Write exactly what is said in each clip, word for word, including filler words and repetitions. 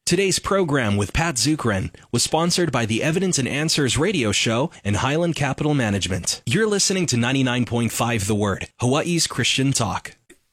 Today's program with Pat Zukeran was sponsored by the Evidence and Answers radio show and Highland Capital Management. You're listening to ninety-nine point five The Word, Hawaii's Christian talk.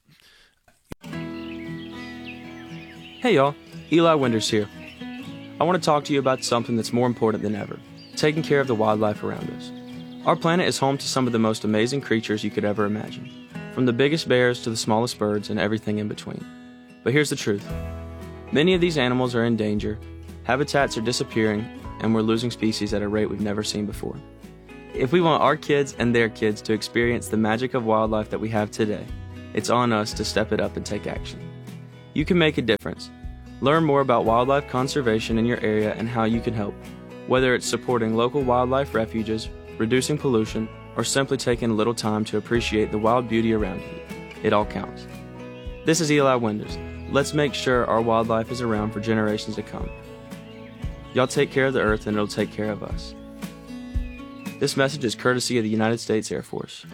Hey y'all, Eli Winders here. I want to talk to you about something that's more important than ever, taking care of the wildlife around us. Our planet is home to some of the most amazing creatures you could ever imagine, from the biggest bears to the smallest birds and everything in between. But here's the truth. Many of these animals are in danger, habitats are disappearing, and we're losing species at a rate we've never seen before. If we want our kids and their kids to experience the magic of wildlife that we have today, it's on us to step it up and take action. You can make a difference. Learn more about wildlife conservation in your area and how you can help, whether it's supporting local wildlife refuges, reducing pollution, or simply taking a little time to appreciate the wild beauty around you. It all counts. This is Eli Winders. Let's make sure our wildlife is around for generations to come. Y'all take care of the earth and it'll take care of us. This message is courtesy of the United States Air Force.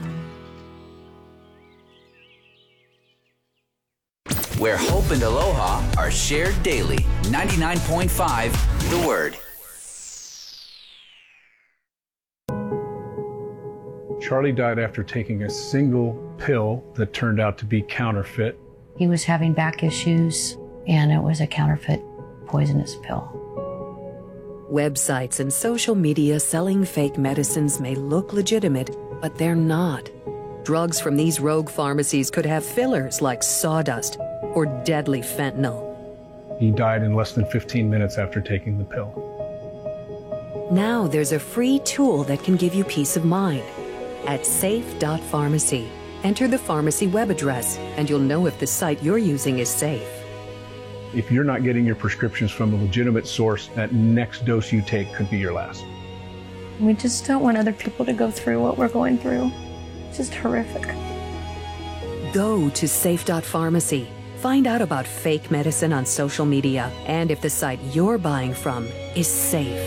Where hope and aloha are shared daily. ninety-nine point five The Word. Charlie died after taking a single pill that turned out to be counterfeit. He was having back issues, and it was a counterfeit poisonous pill. Websites and social media selling fake medicines may look legitimate, but they're not. Drugs from these rogue pharmacies could have fillers like sawdust or deadly fentanyl. He died in less than fifteen minutes after taking the pill. Now there's a free tool that can give you peace of mind. At safe dot pharmacy, enter the pharmacy web address, and you'll know if the site you're using is safe. If you're not getting your prescriptions from a legitimate source, that next dose you take could be your last. We just don't want other people to go through what we're going through. It's just horrific. Go to safe dot pharmacy. Find out about fake medicine on social media and if the site you're buying from is safe.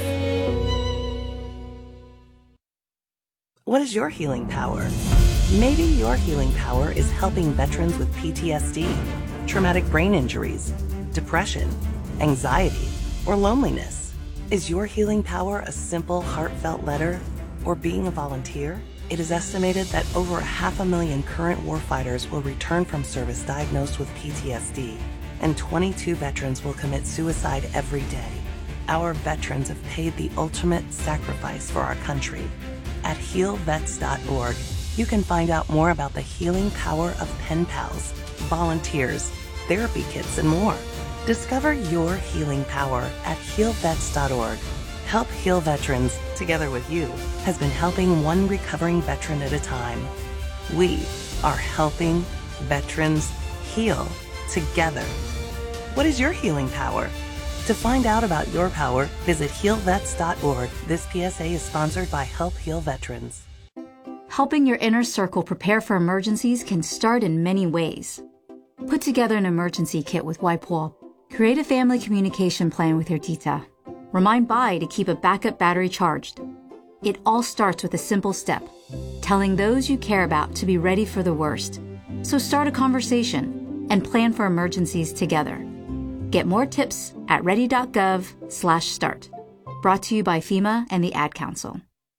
What is your healing power? Maybe your healing power is helping veterans with P T S D, traumatic brain injuries, depression, anxiety, or loneliness. Is your healing power a simple, heartfelt letter or being a volunteer? It is estimated that over a half a million current warfighters will return from service diagnosed with P T S D, and twenty-two veterans will commit suicide every day. Our veterans have paid the ultimate sacrifice for our country. At heal vets dot org, you can find out more about the healing power of pen pals, volunteers, therapy kits, and more. Discover your healing power at heal vets dot org. Help Heal Veterans, together with you, has been helping one recovering veteran at a time. We are helping veterans heal together. What is your healing power? To find out about your power, visit heal vets dot org. This P S A is sponsored by Help Heal Veterans. Helping your inner circle prepare for emergencies can start in many ways. Put together an emergency kit with Waipo. Create a family communication plan with your tita. Remind Bai to keep a backup battery charged. It all starts with a simple step, telling those you care about to be ready for the worst. So start a conversation and plan for emergencies together. Get more tips at ready dot gov slash start. Brought to you by FEMA and the Ad Council.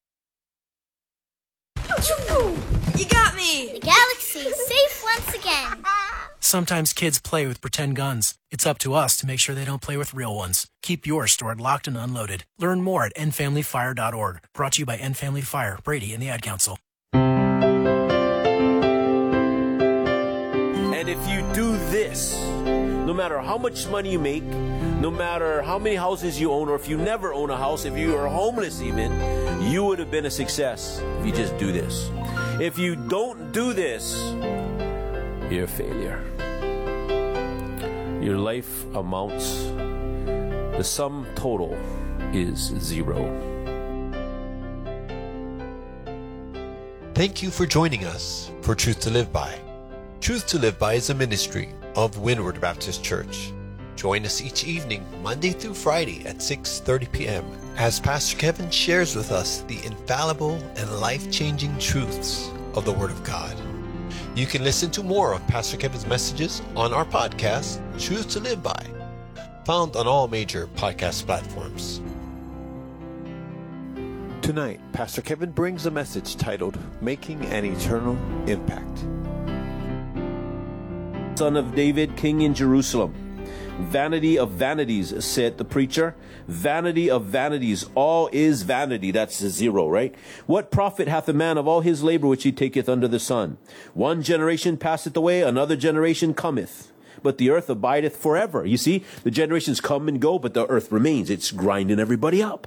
You got me! The galaxy is safe once again. Sometimes kids play with pretend guns. It's up to us to make sure they don't play with real ones. Keep yours stored locked and unloaded. Learn more at end family fire dot org. Brought to you by End Family Fire, Brady, and the Ad Council. And if you do this, no matter how much money you make, no matter how many houses you own, or if you never own a house, if you are homeless even, you would have been a success if you just do this. If you don't do this, you're a failure. Your life amounts, the sum total is zero. Thank you for joining us for Truth to Live By. Truth to Live By is a ministry of Windward Baptist Church. Join us each evening, Monday through Friday at six thirty p.m. as Pastor Kevin shares with us the infallible and life-changing truths of the Word of God. You can listen to more of Pastor Kevin's messages on our podcast, Truth to Live By. found on all major podcast platforms. Tonight, Pastor Kevin brings a message titled, Making an Eternal Impact. Son of David, King in Jerusalem. Vanity of vanities, said the preacher. Vanity of vanities, all is vanity. That's a zero, right? What profit hath a man of all his labor which he taketh under the sun? One generation passeth away, another generation cometh, but the earth abideth forever. You see, the generations come and go, but the earth remains. It's grinding everybody up.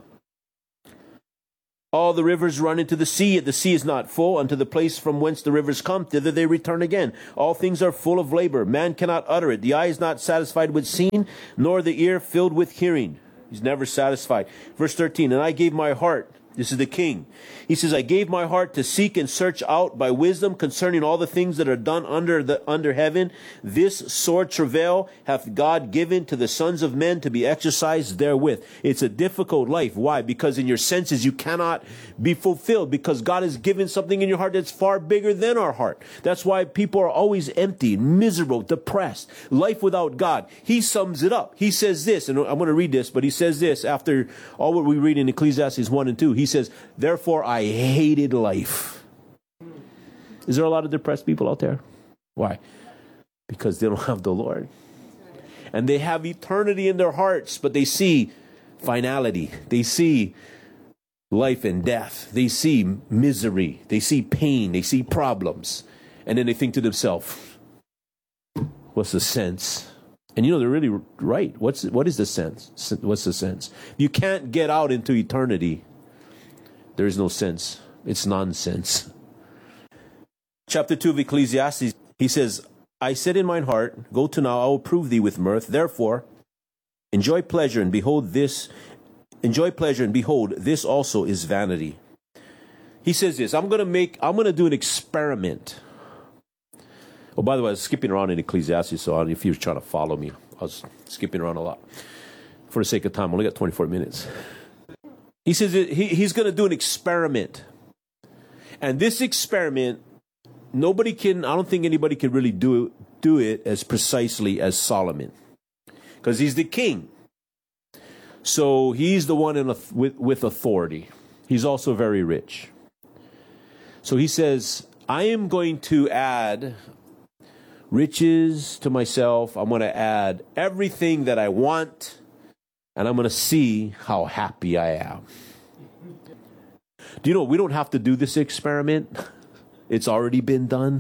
All the rivers run into the sea, yet the sea is not full. Unto the place from whence the rivers come, thither they return again. All things are full of labor. Man cannot utter it. The eye is not satisfied with seeing, nor the ear filled with hearing. He's never satisfied. Verse thirteen, and I gave my heart. This is the king. He says, I gave my heart to seek and search out by wisdom concerning all the things that are done under the under heaven. This sore travail hath God given to the sons of men to be exercised therewith. It's a difficult life. Why? Because in your senses you cannot be fulfilled, because God has given something in your heart that's far bigger than our heart. That's why people are always empty, miserable, depressed. Life without God. He sums it up. He says this, and I'm going to read this, but he says this after all what we read in Ecclesiastes one and two. He He says, therefore I hated life. Is there a lot of depressed people out there? Why? Because they don't have the Lord. And they have eternity in their hearts, but they see finality. They see life and death. They see misery. They see pain. They see problems. And then they think to themselves, what's the sense? And you know, they're really right. What's what is the sense? What's the sense? You can't get out into eternity. There is no sense. It's nonsense. Chapter two of Ecclesiastes, he says, I said in mine heart, go to now, I will prove thee with mirth. Therefore, enjoy pleasure and behold this, enjoy pleasure and behold, this also is vanity. He says this, I'm going to make, I'm going to do an experiment. Oh, by the way, I was skipping around in Ecclesiastes, so I don't know if you're trying to follow me. I was skipping around a lot. For the sake of time, I only got twenty-four minutes. He says he, he's going to do an experiment. And this experiment, nobody can, I don't think anybody can really do, do it as precisely as Solomon. Because he's the king. So he's the one in a, with, with authority. He's also very rich. So he says, I am going to add riches to myself. I'm going to add everything that I want. And I'm going to see how happy I am. Do you know, we don't have to do this experiment. It's already been done.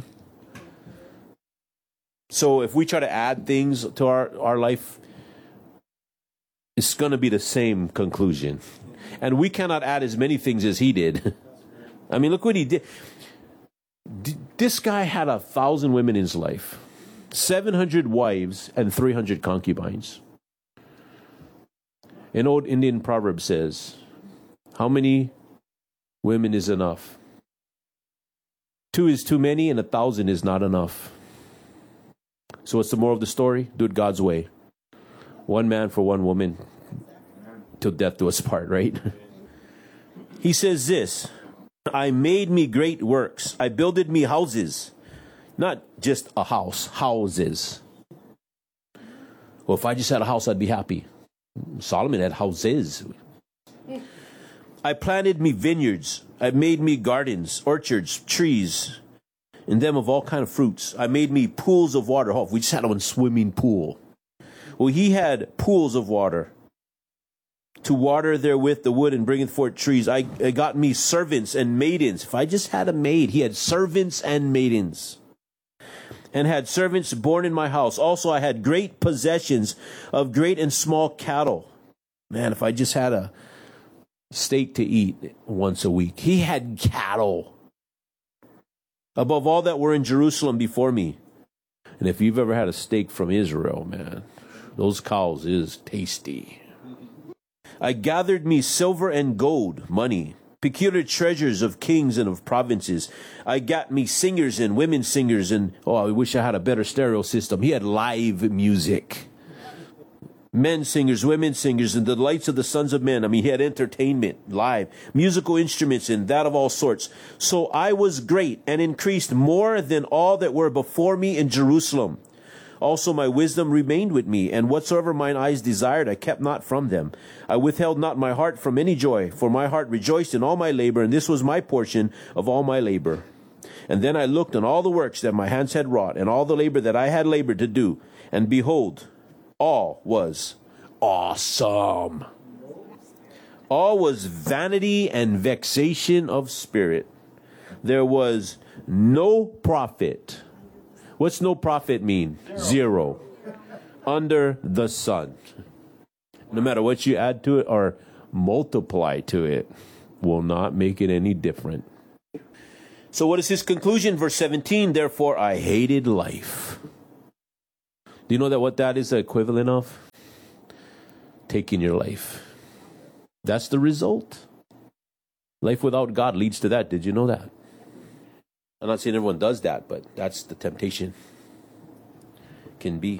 So if we try to add things to our, our life, it's going to be the same conclusion. And we cannot add as many things as he did. I mean, look what he did. D- this guy had a thousand women in his life, seven hundred wives, and three hundred concubines. An old Indian proverb says, how many women is enough? Two is too many and a thousand is not enough. So what's the moral of the story? Do it God's way. One man for one woman till death do us part, right? He says this, I made me great works. I builded me houses. Not just a house, houses. Well, if I just had a house, I'd be happy. Solomon had houses. I planted me vineyards. I made me gardens, orchards, trees, and them of all kind of fruits. I made me pools of water. Oh, we just had one swimming pool. Well, he had pools of water to water therewith the wood and bringeth forth trees. I, I got me servants and maidens. If I just had a maid, he had servants and maidens. And had servants born in my house. Also, I had great possessions of great and small cattle. Man, if I just had a steak to eat once a week. He had cattle. Above all that were in Jerusalem before me. And if you've ever had a steak from Israel, man, those cows is tasty. I gathered me silver and gold, money, peculiar treasures of kings and of provinces. I got me singers and women singers, and oh, I wish I had a better stereo system. He had live music. Men singers, women singers, and the delights of the sons of men. I mean, he had entertainment, live, musical instruments, and that of all sorts. So I was great and increased more than all that were before me in Jerusalem. Also my wisdom remained with me, and whatsoever mine eyes desired, I kept not from them. I withheld not my heart from any joy, for my heart rejoiced in all my labor, and this was my portion of all my labor. And then I looked on all the works that my hands had wrought, and all the labor that I had labored to do, and behold, all was awesome. All was vanity and vexation of spirit. There was no profit. What's no profit mean? Zero. Zero. Under the sun. No matter what you add to it or multiply to it, will not make it any different. So what is his conclusion? Verse seventeen, therefore I hated life. Do you know that what that is the equivalent of? Taking your life. That's the result. Life without God leads to that. Did you know that? I'm not saying everyone does that, but that's the temptation. Can be.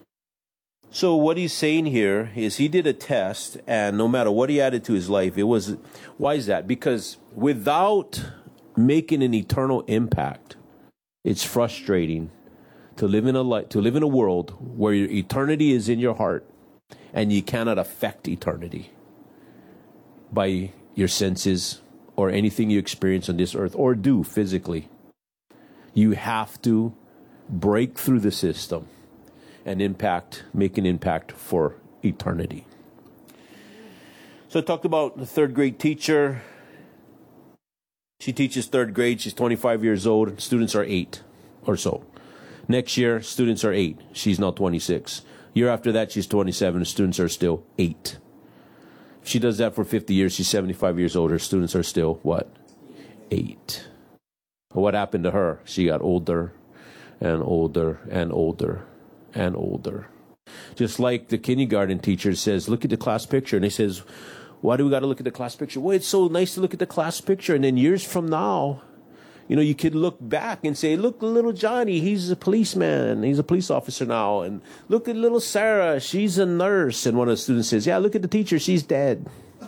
So what he's saying here is he did a test, and no matter what he added to his life, it was, why is that? Because without making an eternal impact, it's frustrating to live in a life, to live in a world where your eternity is in your heart and you cannot affect eternity by your senses or anything you experience on this earth or do physically. You have to break through the system and impact, make an impact for eternity. So I talked about the third grade teacher. She teaches third grade. She's twenty-five years old. Students are eight or so. Next year, students are eight. She's now twenty-six. Year after that, she's twenty-seven. Students are still eight. If she does that for fifty years, she's seventy-five years old. Her students are still, what? Eight. What happened to her? She got older and older and older and older. Just like the kindergarten teacher says, look at the class picture. And he says, why do we got to look at the class picture? Well, it's so nice to look at the class picture. And then years from now, you know, you could look back and say, look, little Johnny, he's a policeman. He's a police officer now. And look at little Sarah, she's a nurse. And one of the students says, yeah, look at the teacher, she's dead.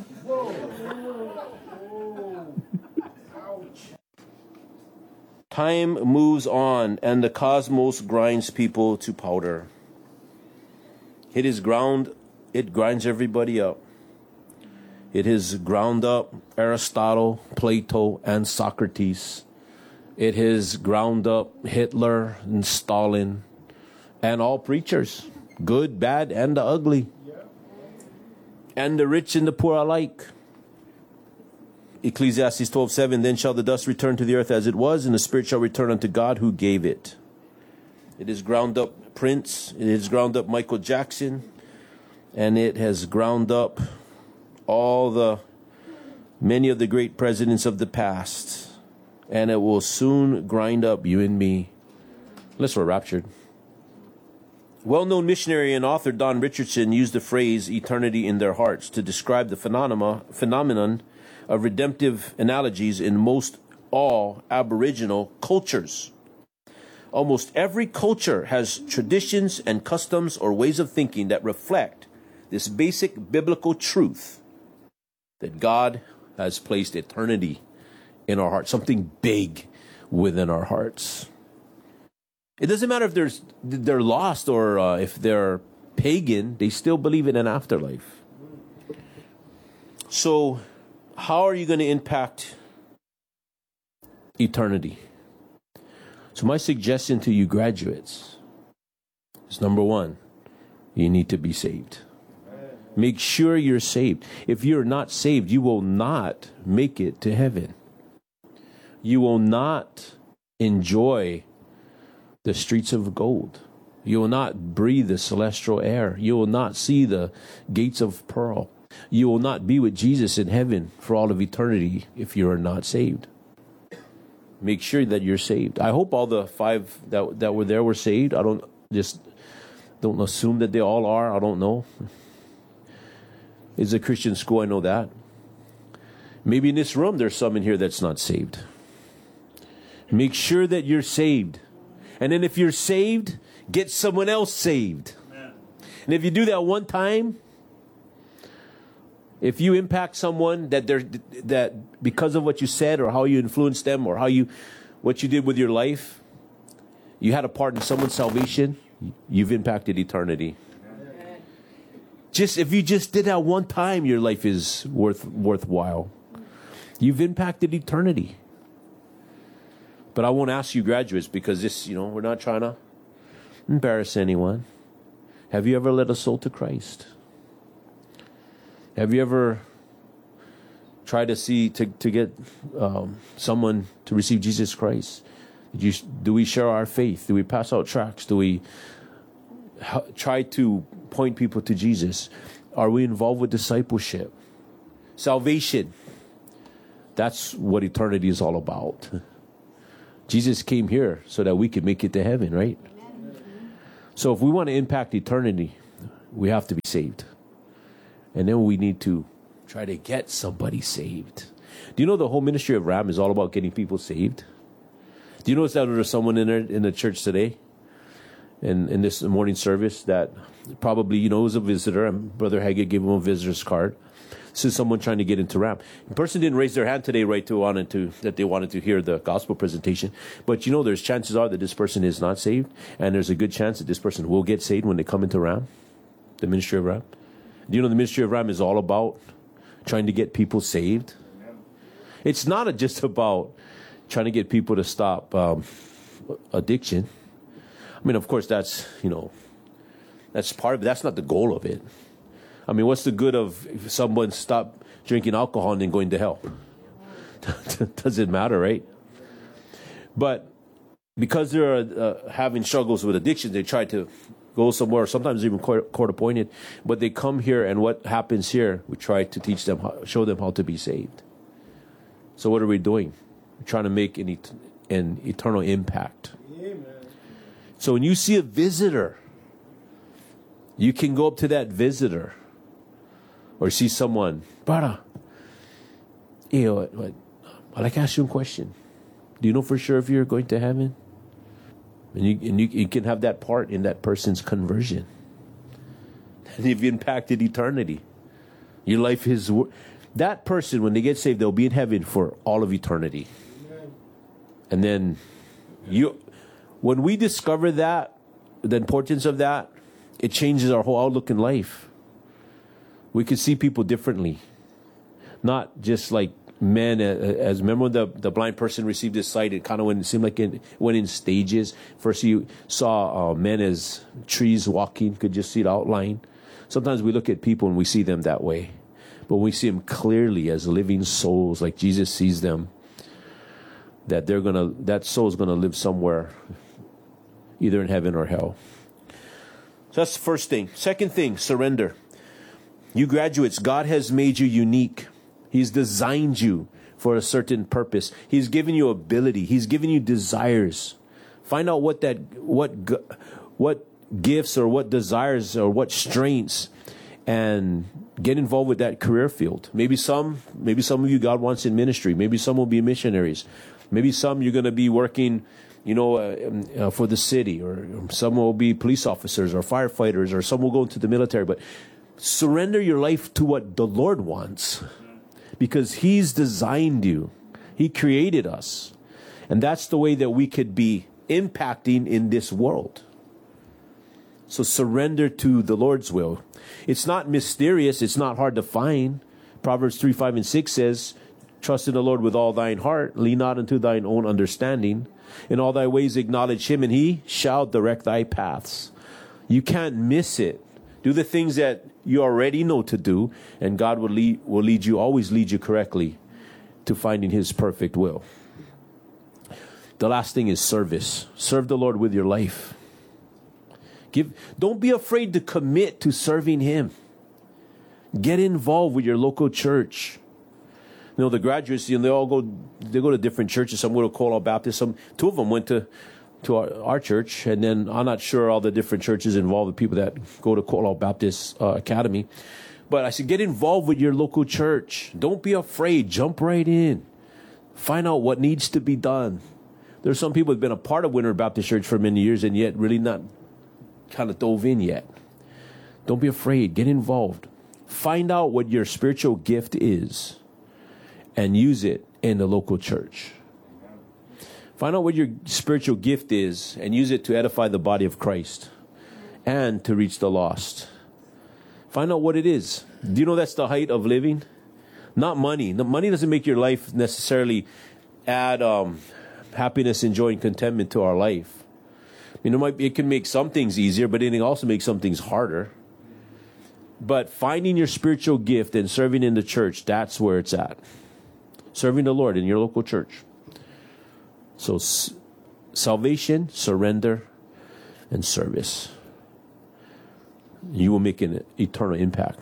Time moves on, and the cosmos grinds people to powder. It is ground, it grinds everybody up. It has ground up Aristotle, Plato, and Socrates. It has ground up Hitler and Stalin and all preachers, good, bad, and the ugly, and the rich and the poor alike. Ecclesiastes twelve seven, then shall the dust return to the earth as it was, and the spirit shall return unto God who gave it. It has ground up Prince, it has ground up Michael Jackson, and it has ground up all the, many of the great presidents of the past, and it will soon grind up you and me, unless we're raptured. Well-known missionary and author Don Richardson used the phrase eternity in their hearts to describe the phenomena, phenomenon of redemptive analogies in most all Aboriginal cultures. Almost every culture has traditions and customs or ways of thinking that reflect this basic biblical truth that God has placed eternity in our hearts, something big within our hearts. It doesn't matter if they're, they're lost or uh, if they're pagan, they still believe in an afterlife. So, how are you going to impact eternity? So my suggestion to you graduates is, number one, you need to be saved. Make sure you're saved. If you're not saved, you will not make it to heaven. You will not enjoy the streets of gold. You will not breathe the celestial air. You will not see the gates of pearl. You will not be with Jesus in heaven for all of eternity if you are not saved. Make sure that you're saved. I hope all the five that that were there were saved. I don't just don't assume that they all are. I don't know. It's a Christian school, I know that. Maybe in this room there's some in here that's not saved. Make sure that you're saved. And then if you're saved, get someone else saved. Amen. And if you do that one time, if you impact someone that they're that because of what you said or how you influenced them or how you what you did with your life, you had a part in someone's salvation, you've impacted eternity. Just if you just did that one time, your life is worth worthwhile. You've impacted eternity. But I won't ask you graduates because this, you know, we're not trying to embarrass anyone. Have you ever led a soul to Christ? Have you ever tried to see to to get um, someone to receive Jesus Christ? Did you, do we share our faith? Do we pass out tracts? Do we ha- try to point people to Jesus? Are we involved with discipleship? Salvation. That's what eternity is all about. Jesus came here so that we could make it to heaven, right? So if we want to impact eternity, we have to be saved. And then we need to try to get somebody saved. Do you know the whole ministry of RAM is all about getting people saved? Do you notice that there's someone in there in the church today, in, in this morning service, that probably, you know, was a visitor, and Brother Haggett gave him a visitor's card. This is someone trying to get into RAM. The person didn't raise their hand today, right, to wanted to that they wanted to hear the gospel presentation. But you know, there's chances are that this person is not saved, and there's a good chance that this person will get saved when they come into RAM, the ministry of RAM. Do you know the ministry of RAM is all about trying to get people saved? It's not just about trying to get people to stop um, addiction. I mean, of course, that's, you know, that's part of it. That's not the goal of it. I mean, what's the good of if someone stop drinking alcohol and then going to hell? Doesn't matter, right? But because they're uh, having struggles with addiction, they try to go somewhere, sometimes even court, court appointed. But they come here, and what happens here? We try to teach them, how, show them how to be saved. So what are we doing? We're trying to make an, et- an eternal impact. Amen. So when you see a visitor, you can go up to that visitor. Or see someone, brother, you know, what, I'd like to ask you a question. Do you know for sure if you're going to heaven? And you, and you, you can have that part in that person's conversion. And you've impacted eternity. Your life is... That person, when they get saved, they'll be in heaven for all of eternity. Amen. And then, you, when we discover that, the importance of that, it changes our whole outlook in life. We could see people differently. Not just like men, as remember when the, the blind person received his sight, it kind of went, it seemed like it went in stages. First you saw uh, men as trees walking, could just see the outline. Sometimes we look at people and we see them that way. But we see them clearly as living souls, like Jesus sees them, that they're gonna, that soul is going to live somewhere, either in heaven or hell. So that's the first thing. Second thing, surrender. You graduates, God has made you unique. He's designed you for a certain purpose. He's given you ability. He's given you desires. Find out what that, what, what gifts or what desires or what strengths, and get involved with that career field. Maybe some, maybe some of you God wants in ministry. Maybe some will be missionaries. Maybe some you're going to be working, you know, uh, uh, for the city, or some will be police officers or firefighters, or some will go into the military. But surrender your life to what the Lord wants, because He's designed you. He created us. And that's the way that we could be impacting in this world. So surrender to the Lord's will. It's not mysterious. It's not hard to find. Proverbs three, five, and six says, trust in the Lord with all thine heart. Lean not unto thine own understanding. In all thy ways acknowledge Him, and He shall direct thy paths. You can't miss it. Do the things that you already know to do, and God will lead, will lead you, always lead you correctly to finding His perfect will. The last thing is service. Serve the Lord with your life. Give, don't be afraid to commit to serving Him. Get involved with your local church. You know, the graduates, you know, they all go, they go to different churches. Some go to Coal Baptist. Some, two of them went to to our, our church, and then I'm not sure all the different churches involve the people that go to Coal Baptist uh, Academy. But I said, get involved with your local church. Don't be afraid. Jump right in. Find out what needs to be done. There's some people who've been a part of Windward Baptist Church for many years and yet really not kind of dove in yet. Don't be afraid. Get involved. Find out what your spiritual gift is and use it in the local church. Find out what your spiritual gift is and use it to edify the body of Christ. and to reach the lost. Find out what it is. Do you know that's the height of living? Not money. The money doesn't make your life necessarily add um, happiness, and joy, and contentment to our life. I mean, it might be, it can make some things easier, but it can also make some things harder. But finding your spiritual gift and serving in the church, that's where it's at. Serving the Lord in your local church. So s- salvation, surrender, and service. You will make an eternal impact.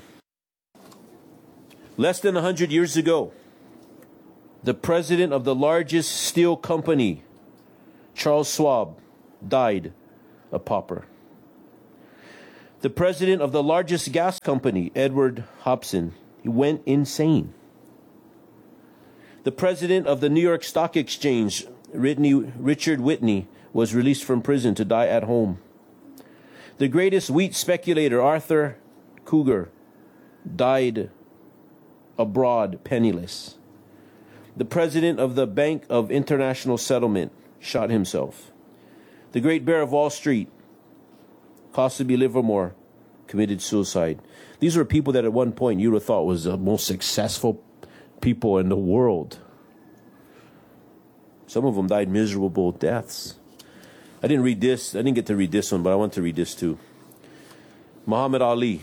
Less than one hundred years ago, the president of the largest steel company, Charles Schwab, died a pauper. The president of the largest gas company, Edward Hobson, he went insane. The president of the New York Stock Exchange, Richard Whitney, was released from prison to die at home. The greatest wheat speculator, Arthur Cougar, died abroad penniless. The president of the Bank of International Settlement shot himself. The great bear of Wall Street, Cosby Livermore, committed suicide. These were people that at one point you would have thought was the most successful people in the world. Some of them died miserable deaths. I didn't read this. I didn't get to read this one, but I want to read this too. Muhammad Ali.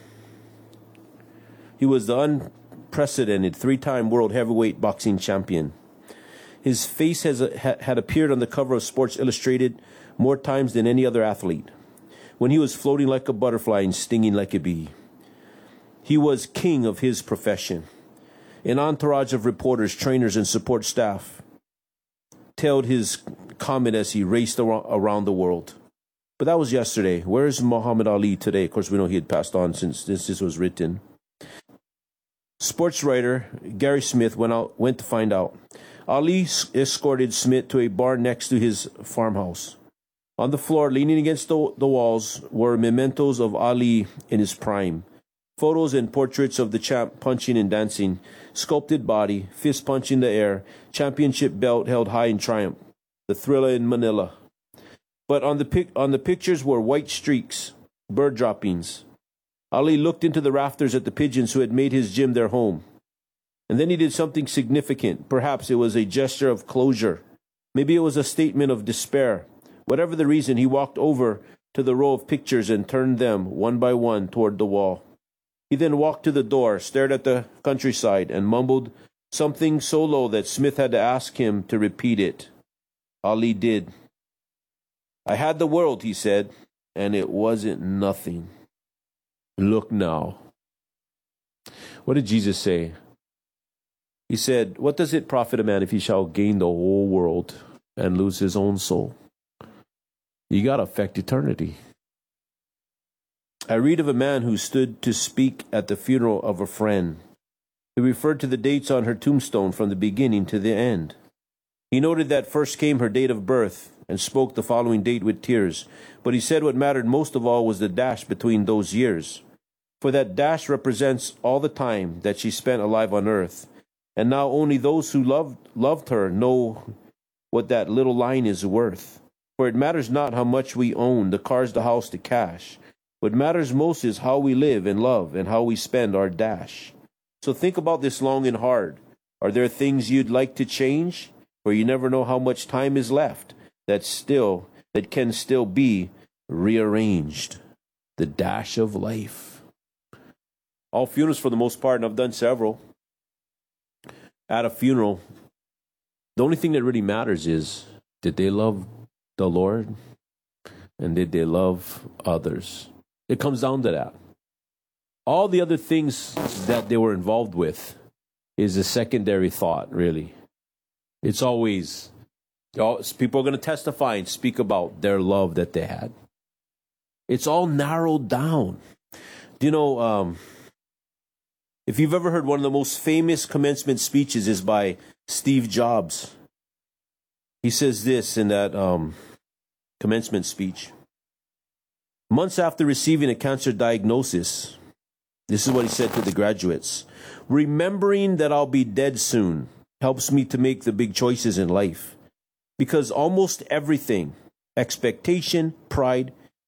He was the unprecedented three-time world heavyweight boxing champion. His face has a, ha, had appeared on the cover of Sports Illustrated more times than any other athlete, when he was floating like a butterfly and stinging like a bee. He was king of his profession. An entourage of reporters, trainers, and support staff tailed his comet as he raced around the world. But that was yesterday. Where is Muhammad Ali today? Of course, we know he had passed on since this, this was written. Sports writer Gary Smith went out went to find out. Ali escorted Smith to a bar next to his farmhouse. On the floor, leaning against the, the walls, were mementos of Ali in his prime. Photos and portraits of the champ punching and dancing, sculpted body, fist punch in the air, championship belt held high in triumph, the Thriller in Manila. But on the pic- on the pictures were white streaks, bird droppings. Ali looked into the rafters at the pigeons who had made his gym their home. And then he did something significant. Perhaps it was a gesture of closure. Maybe it was a statement of despair. Whatever the reason, he walked over to the row of pictures and turned them one by one toward the wall. He then walked to the door, stared at the countryside, and mumbled something so low that Smith had to ask him to repeat it. Ali did. "I had the world," he said, "and it wasn't nothing. Look now." What did Jesus say? He said, "What does it profit a man if he shall gain the whole world and lose his own soul?" You got to affect eternity. I read of a man who stood to speak at the funeral of a friend. He referred to the dates on her tombstone from the beginning to the end. He noted that first came her date of birth and spoke the following date with tears. But he said what mattered most of all was the dash between those years. For that dash represents all the time that she spent alive on earth. And now only those who loved, loved her know what that little line is worth. For it matters not how much we own, the cars, the house, the cash. What matters most is how we live and love and how we spend our dash. So think about this long and hard. Are there things you'd like to change? For you never know how much time is left that still that can still be rearranged. The dash of life. All funerals for the most part, and I've done several. At a funeral, the only thing that really matters is, did they love the Lord? And did they love others? It comes down to that. All the other things that they were involved with is a secondary thought, really. It's always, people are going to testify and speak about their love that they had. It's all narrowed down. Do you know, um, if you've ever heard one of the most famous commencement speeches is by Steve Jobs. He says this in that um, commencement speech. Months after receiving a cancer diagnosis, this is what he said to the graduates. "Remembering that I'll be dead soon helps me to make the big choices in life. Because almost everything, expectation, pride,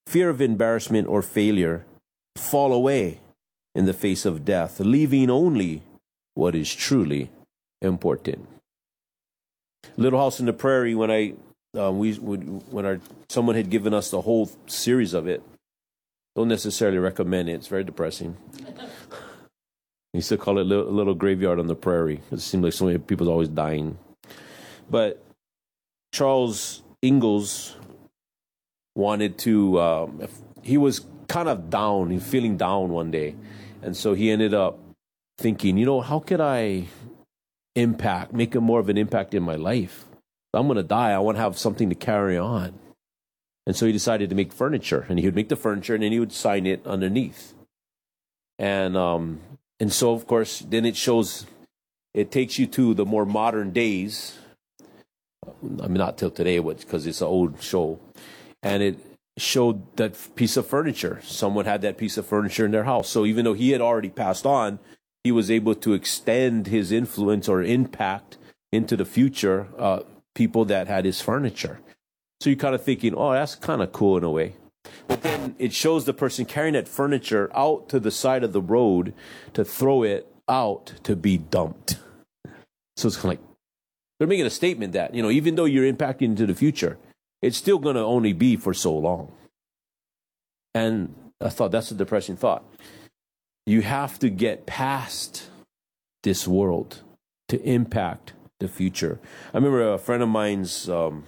fear of embarrassment or failure fall away in the face of death, leaving only what is truly important. Little House on the Prairie, when I um, we would when our someone had given us the whole series of it, don't necessarily recommend it. It's very depressing. We used to call it a little, little graveyard on the prairie. It seemed like so many people's always dying. But Charles Ingalls wanted to, um, he was kind of down, he was feeling down one day. And so he ended up thinking, you know, how could I impact, make a more of an impact in my life? I'm going to die. I want to have something to carry on. And so he decided to make furniture. And he would make the furniture and then he would sign it underneath. And, um, and so, of course, then it shows, it takes you to the more modern days. I mean, not till today, because it's an old show. And it showed that piece of furniture. Someone had that piece of furniture in their house. So even though he had already passed on, he was able to extend his influence or impact into the future, uh, people that had his furniture. So you're kind of thinking, oh, that's kind of cool in a way. But then it shows the person carrying that furniture out to the side of the road to throw it out to be dumped. So it's kind of like, they're making a statement that, you know, even though you're impacting into the future, it's still going to only be for so long. And I thought that's a depressing thought. You have to get past this world to impact the future. I remember a friend of mine's um,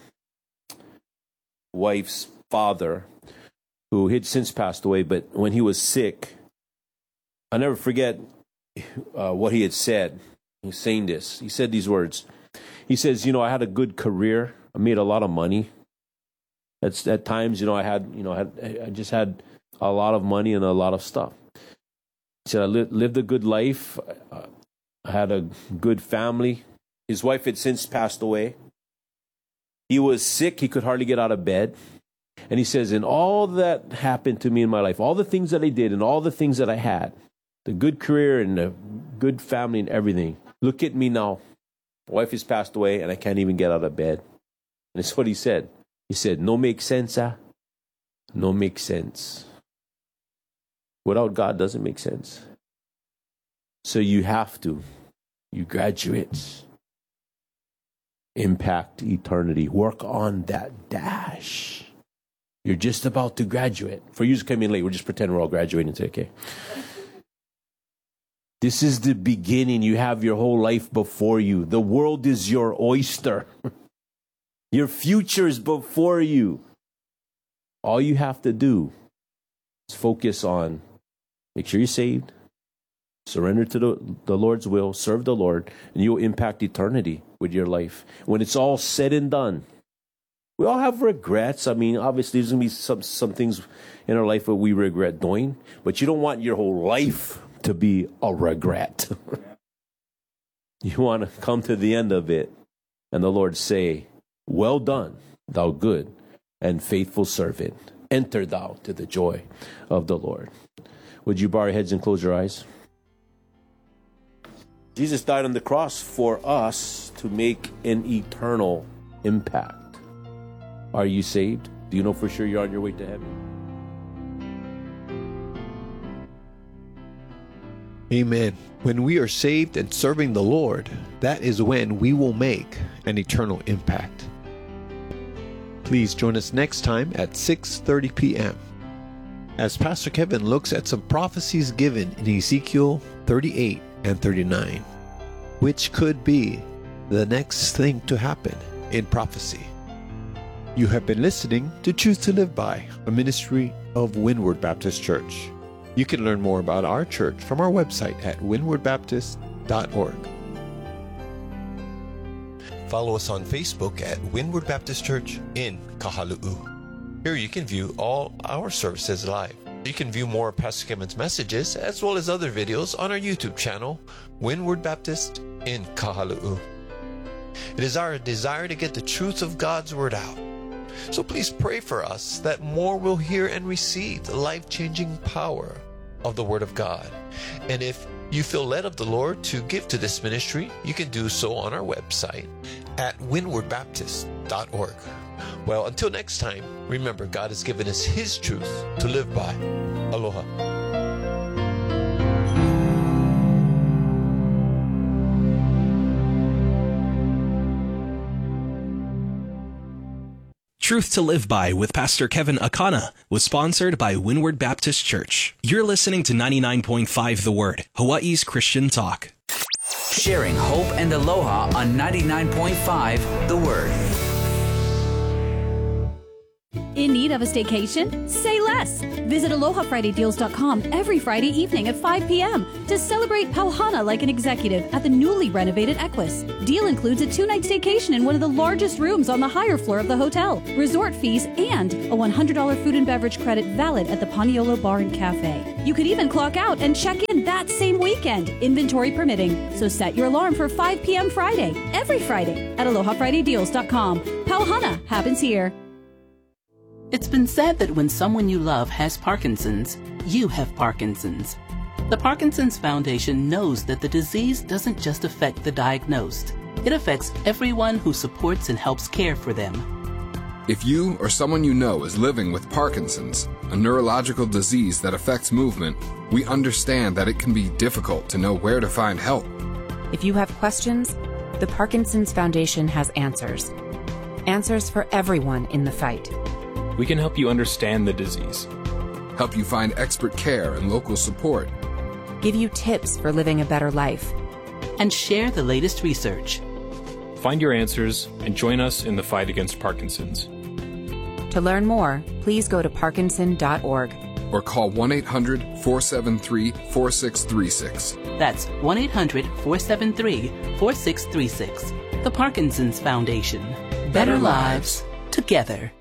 wife's father, who had since passed away, but when he was sick, I'll never forget uh, what he had said. He was saying this. He said these words. He says, you know, I had a good career. I made a lot of money. At, at times, you know, I had, you know, I, had, I just had a lot of money and a lot of stuff. He said, I li- lived a good life. Uh, I had a good family. His wife had since passed away. He was sick. He could hardly get out of bed. And he says, and all that happened to me in my life, all the things that I did and all the things that I had, the good career and the good family and everything, look at me now. My wife has passed away and I can't even get out of bed. And it's what he said. He said, no make sense, ah? No make sense. Without God doesn't make sense. So you have to, you graduates, impact eternity. Work on that dash. You're just about to graduate. For you to come in late, we'll just pretend we're all graduating and say, okay. This is the beginning. You have your whole life before you. The world is your oyster. Your future is before you. All you have to do is focus on, make sure you're saved, surrender to the, the Lord's will, serve the Lord, and you'll impact eternity with your life. When it's all said and done, we all have regrets. I mean, obviously, there's going to be some, some things in our life that we regret doing, but you don't want your whole life to be a regret. You want to come to the end of it, and the Lord say, well done, thou good and faithful servant. Enter thou to the joy of the Lord. Would you bow your heads and close your eyes? Jesus died on the cross for us to make an eternal impact. Are you saved? Do you know for sure you're on your way to heaven? Amen. When we are saved and serving the Lord, that is when we will make an eternal impact. Please join us next time at six thirty p.m. as Pastor Kevin looks at some prophecies given in Ezekiel thirty-eight and thirty-nine, which could be the next thing to happen in prophecy. You have been listening to Choose to Live By, a ministry of Windward Baptist Church. You can learn more about our church from our website at windward baptist dot org. Follow us on Facebook at Windward Baptist Church in Kahalu'u. Here you can view all our services live. You can view more of Pastor Kevin's messages as well as other videos on our YouTube channel, Windward Baptist in Kahalu'u. It is our desire to get the truth of God's Word out. So please pray for us that more will hear and receive the life-changing power of the Word of God. And if you feel led of the Lord to give to this ministry, you can do so on our website at windward baptist dot org. Well, until next time, remember God has given us His truth to live by. Aloha. Truth to Live By with Pastor Kevin Akana was sponsored by Windward Baptist Church. You're listening to ninety-nine point five The Word, Hawaii's Christian talk. Sharing hope and aloha on ninety-nine point five The Word. In need of a staycation? Say less. Visit aloha friday deals dot com every Friday evening at five p.m. to celebrate Pauhana like an executive at the newly renovated Equus. Deal includes a two-night staycation in one of the largest rooms on the higher floor of the hotel, resort fees, and a one hundred dollars food and beverage credit valid at the Paniolo Bar and Cafe. You could even clock out and check in that same weekend, inventory permitting. So set your alarm for five p.m. Friday, every Friday at aloha friday deals dot com. Pauhana happens here. It's been said that when someone you love has Parkinson's, you have Parkinson's. The Parkinson's Foundation knows that the disease doesn't just affect the diagnosed. It affects everyone who supports and helps care for them. If you or someone you know is living with Parkinson's, a neurological disease that affects movement, we understand that it can be difficult to know where to find help. If you have questions, the Parkinson's Foundation has answers. Answers for everyone in the fight. We can help you understand the disease, help you find expert care and local support, give you tips for living a better life, and share the latest research. Find your answers and join us in the fight against Parkinson's. To learn more, please go to parkinson dot org or call one eight hundred four seven three four six three six. That's one eight hundred four seven three four six three six. The Parkinson's Foundation. Better, Better lives together.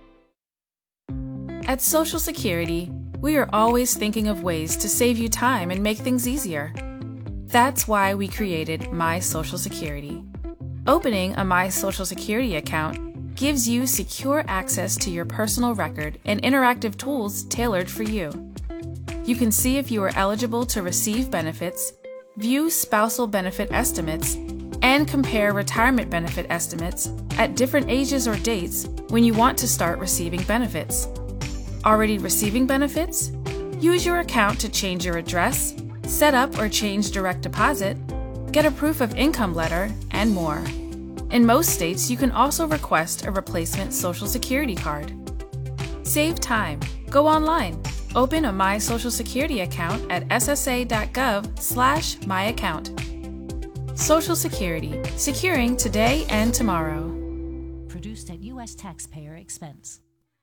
At Social Security, we are always thinking of ways to save you time and make things easier. That's why we created My Social Security. Opening a My Social Security account gives you secure access to your personal record and interactive tools tailored for you. You can see if you are eligible to receive benefits, view spousal benefit estimates, and compare retirement benefit estimates at different ages or dates when you want to start receiving benefits. Already receiving benefits? Use your account to change your address, set up or change direct deposit, get a proof of income letter, and more. In most states, you can also request a replacement Social Security card. Save time. Go online. Open a My Social Security account at s s a dot gov slash my account. Social Security. Securing today and tomorrow. Produced at U S taxpayer expense.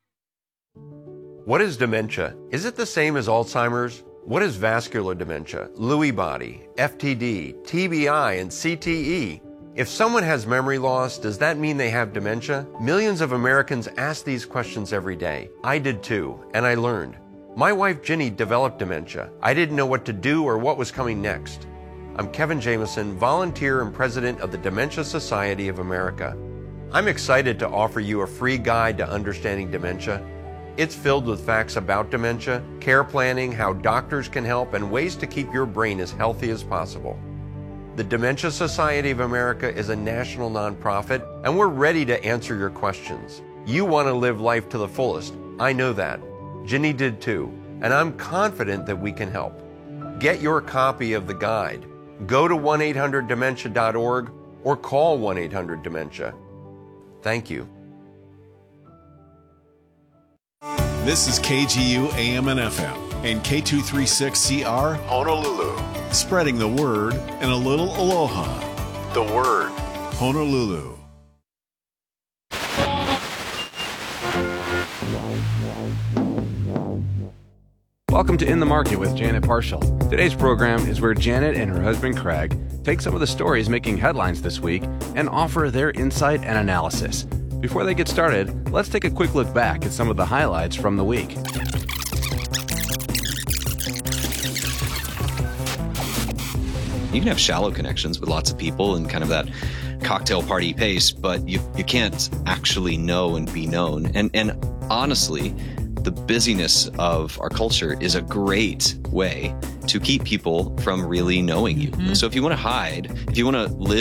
What is dementia? Is it the same as Alzheimer's? What is vascular dementia, Lewy body, F T D, T B I, and C T E? If someone has memory loss, does that mean they have dementia? Millions of Americans ask these questions every day. I did too, and I learned. My wife Ginny developed dementia. I didn't know what to do or what was coming next. I'm Kevin Jameson, volunteer and president of the Dementia Society of America. I'm excited to offer you a free guide to understanding dementia. It's filled with facts about dementia, care planning, how doctors can help, and ways to keep your brain as healthy as possible. The Dementia Society of America is a national nonprofit, and we're ready to answer your questions. You want to live life to the fullest. I know that. Ginny did too, and I'm confident that we can help. Get your copy of the guide. Go to one eight hundred dementia dot org or call one eight hundred dementia. Thank you. This is K G U A M and F M and K two thirty-six C R Honolulu. Spreading the word and a little aloha. The Word, Honolulu. Welcome to In the Market with Janet Parshall. Today's program is where Janet and her husband Craig take some of the stories making headlines this week and offer their insight and analysis. Before they get started, let's take a quick look back at some of the highlights from the week. You can have shallow connections with lots of people and kind of that cocktail party pace, but you, you can't actually know and be known. And, and honestly, the busyness of our culture is a great way to keep people from really knowing you. Mm-hmm. So if you want to hide, if you want to live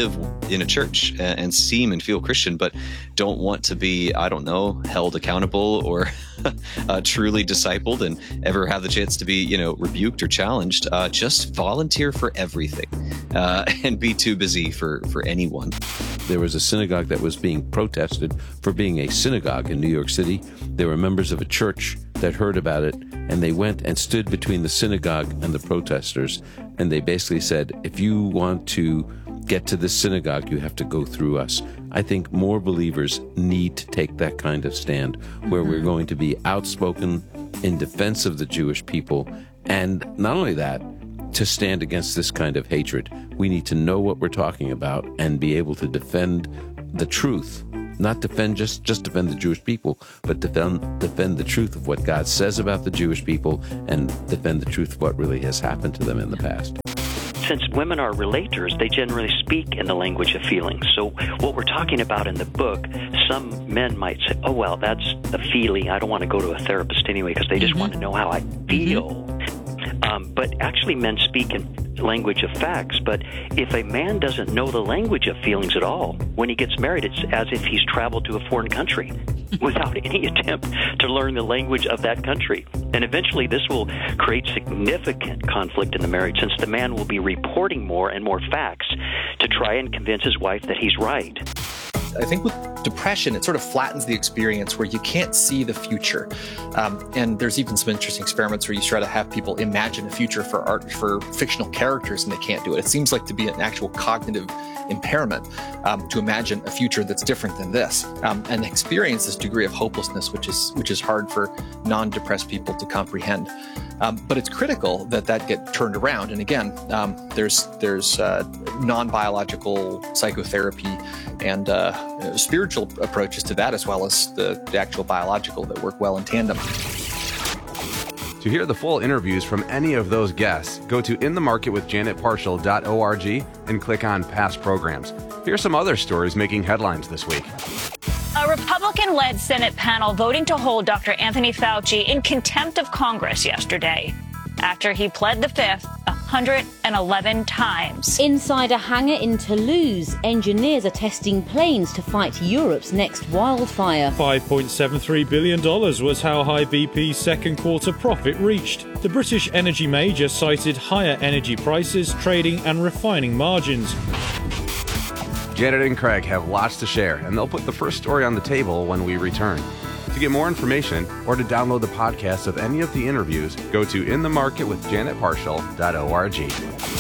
in a church and, and seem and feel Christian, but don't want to be, I don't know, held accountable or uh, truly discipled and ever have the chance to be, you know, rebuked or challenged, uh, just volunteer for everything uh, and be too busy for, for anyone. There was a synagogue that was being protested for being a synagogue in New York City. There were members of a church that heard about it, and they went and stood between the synagogue and the protesters, and they basically said, if you want to get to this synagogue, you have to go through us. I think more believers need to take that kind of stand, where mm-hmm. we're going to be outspoken in defense of the Jewish people, and not only that, to stand against this kind of hatred. We need to know what we're talking about and be able to defend the truth. Not defend just, just defend the Jewish people, but defend, defend the truth of what God says about the Jewish people and defend the truth of what really has happened to them in the past. Since women are relators, they generally speak in the language of feelings. So what we're talking about in the book, some men might say, oh, well, that's a feeling. I don't want to go to a therapist anyway because they just mm-hmm. want to know how I feel. Mm-hmm. Um, but actually men speak in language of facts. But if a man doesn't know the language of feelings at all, when he gets married, it's as if he's traveled to a foreign country without any attempt to learn the language of that country. And eventually this will create significant conflict in the marriage, since the man will be reporting more and more facts to try and convince his wife that he's right. I think with depression, it sort of flattens the experience where you can't see the future. Um, and there's even some interesting experiments where you try to have people imagine a future for art, for fictional characters, and they can't do it. It seems like to be an actual cognitive impairment um, to imagine a future that's different than this, um, and experience this degree of hopelessness, which is which is hard for non-depressed people to comprehend. Um, but it's critical that that get turned around. And again, um, there's there's uh, non-biological psychotherapy and uh, spiritual approaches to that, as well as the, the actual biological that work well in tandem. To hear the full interviews from any of those guests, go to in the market with janet parshall dot org and click on past programs. Here's some other stories making headlines this week. A Republican-led Senate panel voting to hold Doctor Anthony Fauci in contempt of Congress yesterday after he pled the fifth one hundred eleven times. Inside a hangar in Toulouse, engineers are testing planes to fight Europe's next wildfire. five point seven three billion dollars was how high B P's second quarter profit reached. The British energy major cited higher energy prices, trading and refining margins. Janet and Craig have lots to share, and they'll put the first story on the table when we return. To get more information or to download the podcast of any of the interviews, go to in the market with janet parshall dot org.